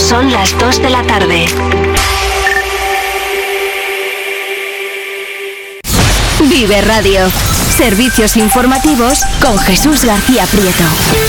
Son las 2 de la tarde. Vive Radio. Servicios informativos con Jesús García Prieto.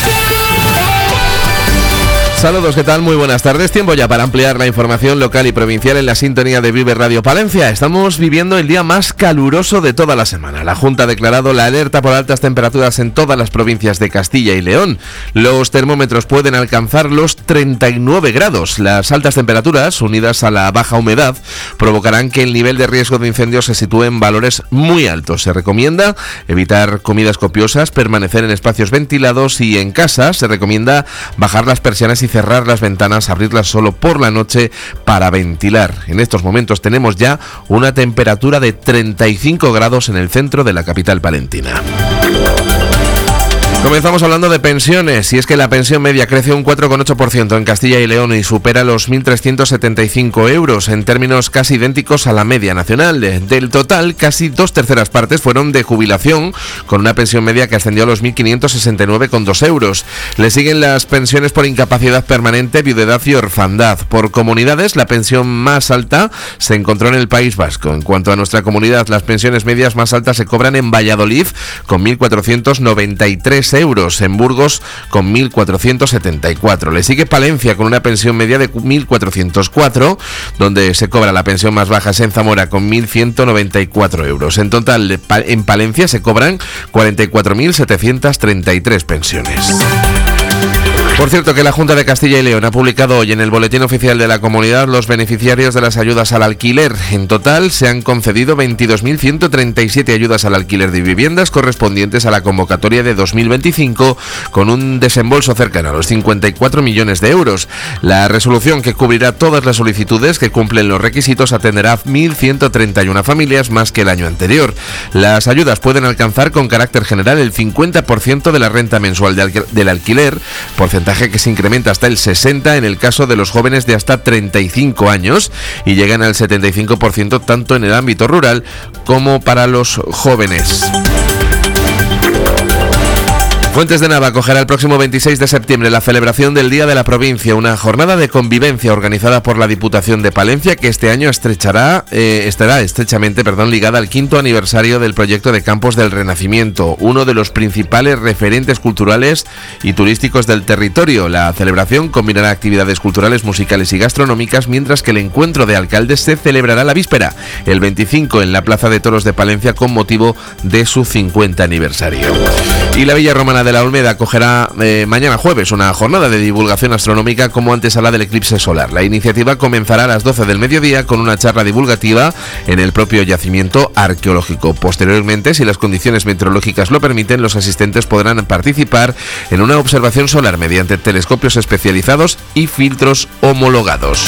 Saludos, ¿qué tal? Muy buenas tardes. Tiempo ya para ampliar la información local y provincial en la sintonía de Vive Radio Palencia. Estamos viviendo el día más caluroso de toda la semana. La Junta ha declarado la alerta por altas temperaturas en todas las provincias de Castilla y León. Los termómetros pueden alcanzar los 39 grados. Las altas temperaturas, unidas a la baja humedad, provocarán que el nivel de riesgo de incendios se sitúe en valores muy altos. Se recomienda evitar comidas copiosas, permanecer en espacios ventilados y en casa se recomienda bajar las persianas y cerrar las ventanas, abrirlas solo por la noche para ventilar. En estos momentos tenemos ya una temperatura de 35 grados en el centro de la capital palentina. Comenzamos hablando de pensiones, y es que la pensión media crece un 4,8% en Castilla y León y supera los 1.375 euros, en términos casi idénticos a la media nacional. Del total, casi 2/3 partes fueron de jubilación, con una pensión media que ascendió a los 1.569,2 euros. Le siguen las pensiones por incapacidad permanente, viudedad y orfandad. Por comunidades, la pensión más alta se encontró en el País Vasco. En cuanto a nuestra comunidad, las pensiones medias más altas se cobran en Valladolid, con 1.493 euros, en Burgos con 1.474. Le sigue Palencia con una pensión media de 1.404, donde se cobra la pensión más baja es en Zamora con 1.194 euros. En total, en Palencia se cobran 44.733 pensiones. Por cierto, que la Junta de Castilla y León ha publicado hoy en el Boletín Oficial de la Comunidad los beneficiarios de las ayudas al alquiler. En total se han concedido 22.137 ayudas al alquiler de viviendas correspondientes a la convocatoria de 2025, con un desembolso cercano a los 54 millones de euros. La resolución, que cubrirá todas las solicitudes que cumplen los requisitos, atenderá a 1.131 familias más que el año anterior. Las ayudas pueden alcanzar con carácter general el 50% de la renta mensual del alquiler, porcentaje que se incrementa hasta el 60% en el caso de los jóvenes de hasta 35 años y llegan al 75% tanto en el ámbito rural como para los jóvenes. Fuentes de Nava acogerá el próximo 26 de septiembre la celebración del Día de la Provincia, una jornada de convivencia organizada por la Diputación de Palencia, que este año estará estrechamente ligada al 5º aniversario del proyecto de Campos del Renacimiento, uno de los principales referentes culturales y turísticos del territorio. La celebración combinará actividades culturales, musicales y gastronómicas, mientras que el encuentro de alcaldes se celebrará la víspera, el 25, en la Plaza de Toros de Palencia, con motivo de su 50 aniversario. Y la Villa Romana de la Olmeda acogerá mañana jueves una jornada de divulgación astronómica como antesala del eclipse solar. La iniciativa comenzará a las 12 del mediodía con una charla divulgativa en el propio yacimiento arqueológico. Posteriormente, si las condiciones meteorológicas lo permiten, los asistentes podrán participar en una observación solar mediante telescopios especializados y filtros homologados.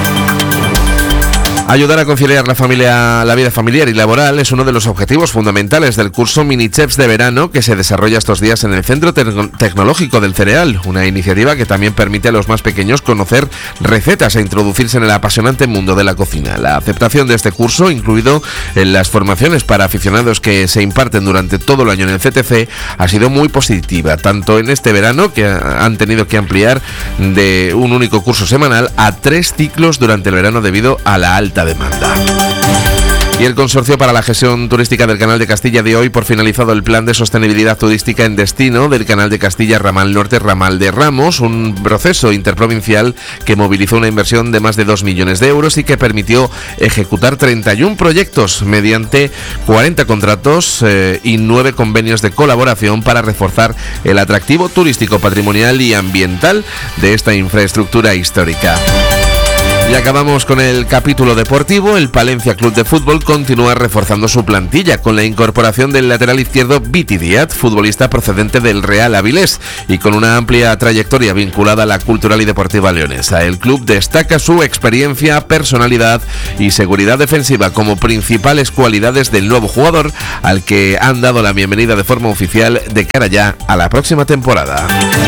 Ayudar a conciliar la vida familiar y laboral es uno de los objetivos fundamentales del curso Minichefs de verano que se desarrolla estos días en el Centro Tecnológico del Cereal, una iniciativa que también permite a los más pequeños conocer recetas e introducirse en el apasionante mundo de la cocina. La aceptación de este curso, incluido en las formaciones para aficionados que se imparten durante todo el año en el CTC, ha sido muy positiva, tanto en este verano, que han tenido que ampliar de un único curso semanal a 3 ciclos durante el verano debido a la alta demanda. Y el Consorcio para la Gestión Turística del Canal de Castilla dio hoy por finalizado el Plan de Sostenibilidad Turística en Destino del Canal de Castilla Ramal Norte Ramal de Ramos, un proceso interprovincial que movilizó una inversión de más de 2 millones de euros y que permitió ejecutar 31 proyectos mediante 40 contratos y 9 convenios de colaboración para reforzar el atractivo turístico, patrimonial y ambiental de esta infraestructura histórica. Y acabamos con el capítulo deportivo. El Palencia Club de Fútbol continúa reforzando su plantilla con la incorporación del lateral izquierdo Viti Díaz, futbolista procedente del Real Avilés y con una amplia trayectoria vinculada a la cultural y deportiva leonesa. El club destaca su experiencia, personalidad y seguridad defensiva como principales cualidades del nuevo jugador, al que han dado la bienvenida de forma oficial de cara ya a la próxima temporada.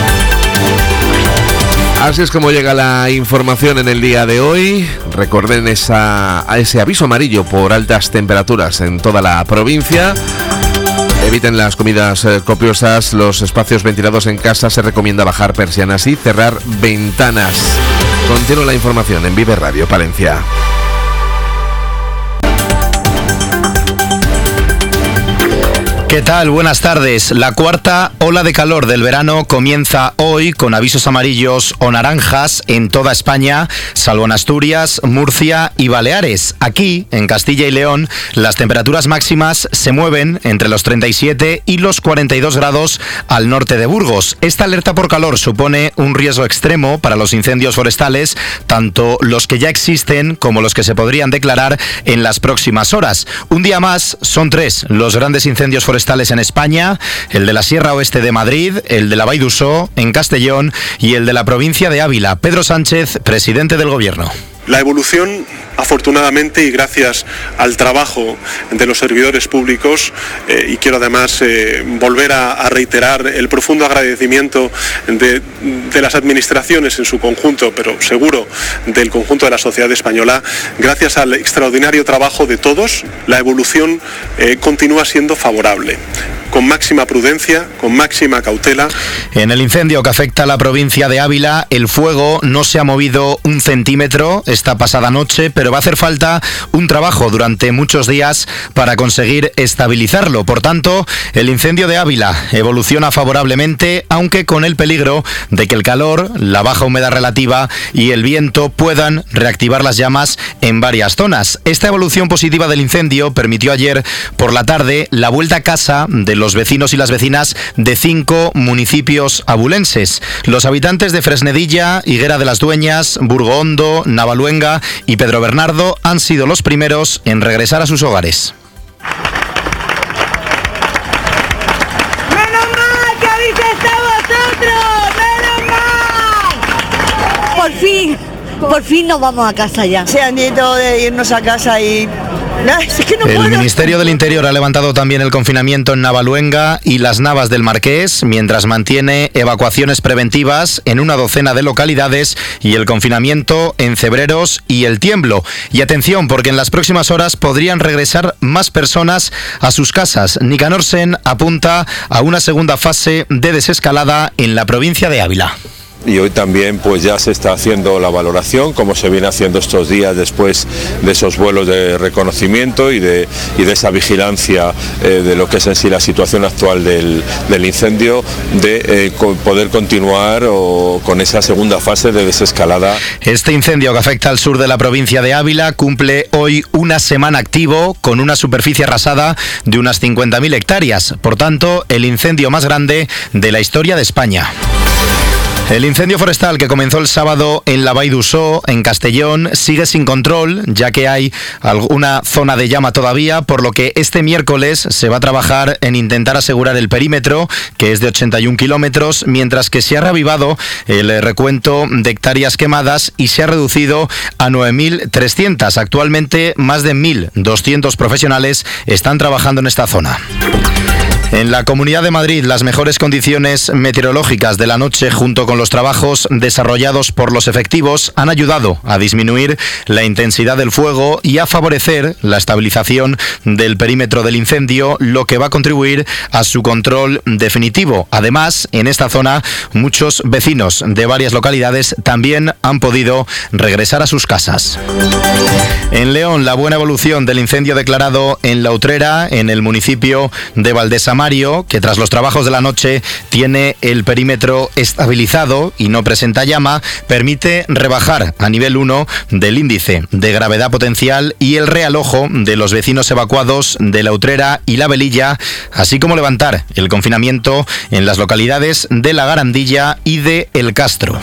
Así es como llega la información en el día de hoy. Recuerden ese aviso amarillo por altas temperaturas en toda la provincia. Eviten las comidas copiosas, los espacios ventilados en casa. Se recomienda bajar persianas y cerrar ventanas. Continúa la información en Vive Radio Palencia. ¿Qué tal? Buenas tardes. La cuarta ola de calor del verano comienza hoy con avisos amarillos o naranjas en toda España, salvo en Asturias, Murcia y Baleares. Aquí, en Castilla y León, las temperaturas máximas se mueven entre los 37 y los 42 grados al norte de Burgos. Esta alerta por calor supone un riesgo extremo para los incendios forestales, tanto los que ya existen como los que se podrían declarar en las próximas horas. Un día más, son 3 los grandes incendios forestales en España: el de la Sierra Oeste de Madrid, el de la Vall d'Uixó en Castellón y el de la provincia de Ávila. Pedro Sánchez, presidente del Gobierno. La evolución, afortunadamente y gracias al trabajo de los servidores públicos, y quiero además volver a reiterar el profundo agradecimiento de las administraciones en su conjunto, pero seguro del conjunto de la sociedad española, gracias al extraordinario trabajo de todos, la evolución continúa siendo favorable. Con máxima prudencia, con máxima cautela. En el incendio que afecta a la provincia de Ávila, el fuego no se ha movido un centímetro esta pasada noche, pero va a hacer falta un trabajo durante muchos días para conseguir estabilizarlo. Por tanto, el incendio de Ávila evoluciona favorablemente, aunque con el peligro de que el calor, la baja humedad relativa y el viento puedan reactivar las llamas en varias zonas. Esta evolución positiva del incendio permitió ayer por la tarde la vuelta a casa de los vecinos y las vecinas de 5 municipios abulenses. Los habitantes de Fresnedilla, Higuera de las Dueñas, Burgohondo, Navaluenga y Pedro Bernardo han sido los primeros en regresar a sus hogares. ¡Menos mal que habéis estado vosotros! ¡Menos mal! Por fin nos vamos a casa ya. Se han ido de irnos a casa y... El Ministerio del Interior ha levantado también el confinamiento en Navaluenga y Las Navas del Marqués, mientras mantiene evacuaciones preventivas en una docena de localidades y el confinamiento en Cebreros y El Tiemblo. Y atención, porque en las próximas horas podrían regresar más personas a sus casas. Nicanor Sen apunta a una segunda fase de desescalada en la provincia de Ávila. Y hoy también pues ya se está haciendo la valoración, como se viene haciendo estos días después de esos vuelos de reconocimiento y de esa vigilancia de lo que es en sí la situación actual del incendio, de poder continuar con esa segunda fase de desescalada. Este incendio que afecta al sur de la provincia de Ávila cumple hoy una semana activo, con una superficie arrasada de unas 50.000 hectáreas. Por tanto, el incendio más grande de la historia de España. El incendio forestal que comenzó el sábado en la Vall d'Uixó, en Castellón, sigue sin control, ya que hay alguna zona de llama todavía, por lo que este miércoles se va a trabajar en intentar asegurar el perímetro, que es de 81 kilómetros, mientras que se ha reavivado el recuento de hectáreas quemadas y se ha reducido a 9.300. Actualmente, más de 1.200 profesionales están trabajando en esta zona. En la Comunidad de Madrid, las mejores condiciones meteorológicas de la noche, junto con los trabajos desarrollados por los efectivos, han ayudado a disminuir la intensidad del fuego y a favorecer la estabilización del perímetro del incendio, lo que va a contribuir a su control definitivo. Además, en esta zona, muchos vecinos de varias localidades también han podido regresar a sus casas. En León, la buena evolución del incendio declarado en La Utrera, en el municipio de Valdesamario, que tras los trabajos de la noche tiene el perímetro estabilizado y no presenta llama, permite rebajar a nivel 1 del índice de gravedad potencial y el realojo de los vecinos evacuados de La Utrera y La Velilla, así como levantar el confinamiento en las localidades de La Garandilla y de El Castro.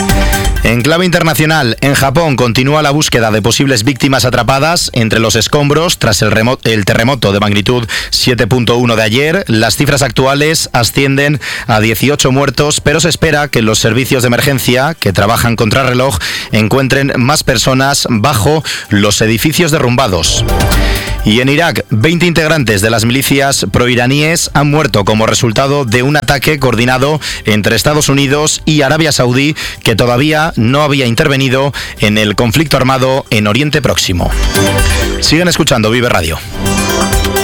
En clave internacional, en Japón continúa la búsqueda de posibles víctimas atrapadas entre los escombros tras el terremoto de magnitud 7.1 de ayer. Las cifras actuales ascienden a 18 muertos, pero se espera que los servicios de emergencia que trabajan contrarreloj encuentren más personas bajo los edificios derrumbados. Y en Irak, 20 integrantes de las milicias proiraníes han muerto como resultado de un ataque coordinado entre Estados Unidos y Arabia Saudí, que todavía no había intervenido en el conflicto armado en Oriente Próximo. Siguen escuchando Vive Radio.